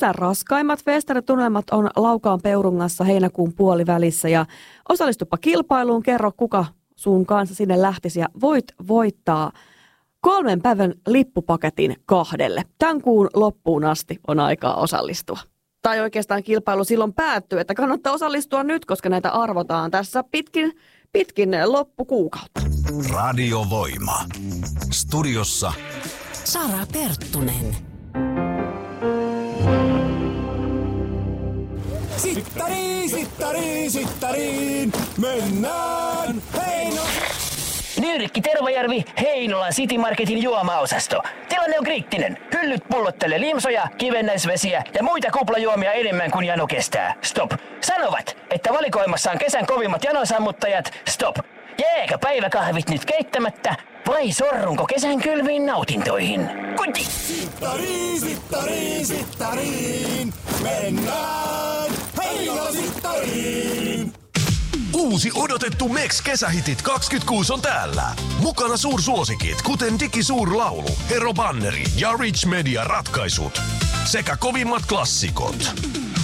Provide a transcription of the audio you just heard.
Kesän raskaimmat festaritunnelmat on Laukaan Peurungassa heinäkuun puolivälissä ja osallistupa kilpailuun, kerro kuka sun kanssa sinne lähtisi ja voit voittaa 3 päivän lippupaketin 2. Tämän kuun loppuun asti on aikaa osallistua. Tai oikeastaan kilpailu silloin päättyy, että kannattaa osallistua nyt, koska näitä arvotaan tässä pitkin loppukuukautta. Radiovoima. Studiossa Sara Perttunen. Sittariin, mennään Heino! Nyrkki Tervajärvi, Heinolan City Marketin juomaosasto. Tilanne on kriittinen. Hyllyt pullottelee limsoja, kivennäisvesiä ja muita kuplajuomia enemmän kuin jano kestää. Stop. Sanovat, että valikoimassa on kesän kovimmat janosammuttajat. Stop. Jääkö päiväkahvit nyt keittämättä vai sorrunko kesän kylmiin nautintoihin? Kuti! Sittariin, mennään Heinolan Sittariin! uusi odotettu Mex-kesähitit 26 on täällä. Mukana suursuosikit, kuten Digisuurlaulu, Hero Banneri ja Rich Media ratkaisut. Sekä kovimmat klassikot.